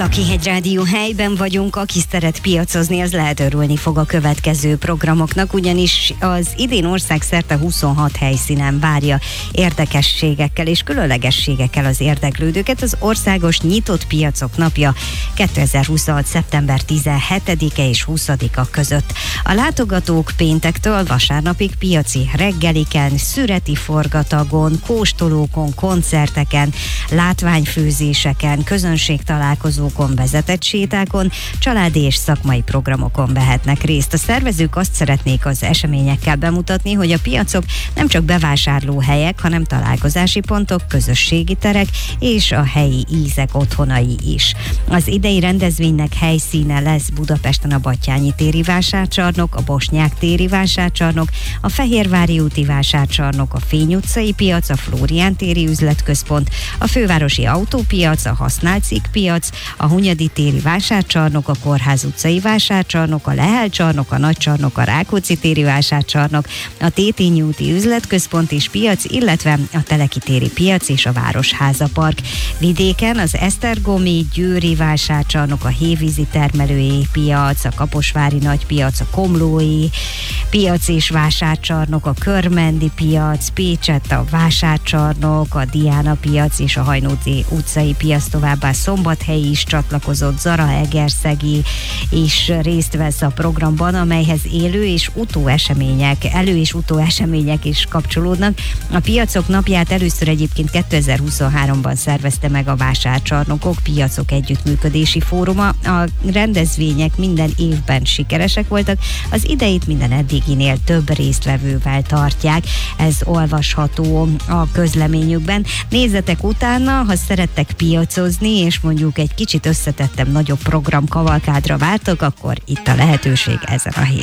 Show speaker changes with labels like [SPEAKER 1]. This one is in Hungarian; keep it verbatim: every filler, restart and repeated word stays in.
[SPEAKER 1] Aki egy rádió helyben vagyunk, aki szeret piacozni, az lehet örülni fog a következő programoknak, ugyanis az idén országszerte huszonhat helyszínen várja érdekességekkel és különlegességekkel az érdeklődőket az Országos Nyitott Piacok Napja kétezer-huszonhat. szeptember tizenhetedike és huszadika között. A látogatók péntektől vasárnapig piaci reggeliken, szüreti forgatagon, kóstolókon, koncerteken, látványfőzéseken, közönségtalálkozókon, vezetett sétákon, családi és szakmai programokon vehetnek részt. A szervezők azt szeretnék az eseményekkel bemutatni, hogy a piacok nem csak bevásárlóhelyek, hanem találkozási pontok, közösségi terek és a helyi ízek otthonai is. Az idei rendezvénynek helyszíne lesz Budapesten a Batthyány téri vásárcsarnok, a Bosnyák téri vásárcsarnok, a Fehérvári úti vásárcsarnok, a Fény utcai piac, a Flórián téri üzletközpont, a Fővárosi autópiac, a Használt cikkpiac, a Hunyadi téri vásárcsarnok, a Kórház utcai vásárcsarnok, a Lehel csarnok, a Nagycsarnok, a Rákóczi téri vásárcsarnok, a Tétényi úti üzletközpont és piac, illetve a Teleki téri piac és a Városháza Park. Vidéken az esztergomi, győri vásárcsarnok, a Hévízi termelői piac, a Kaposvári nagypiac, a Komlói piac és vásárcsarnok, a Körmendi piac, Pécsett a vásárcsarnok, a Diana piac és a Hajnóti utcai piac, továbbá Szombathelyi is csatlakozott, Zalaegerszegi is részt vesz a programban, amelyhez élő és utóesemények, elő- és utóesemények is kapcsolódnak. A piacok napját először egyébként kétezer-huszonháromban szervezte meg a Vásárcsarnokok Piacok Együttműködési Fóruma. A rendezvények minden évben sikeresek voltak, az ideit minden eddiginél több résztvevővel tartják. Ez olvasható a közleményükben. Nézzetek utána, ha szerettek piacozni, és mondjuk egy kicsit összetettem nagyobb program kavalkádra vártok, akkor itt a lehetőség ezen a héten.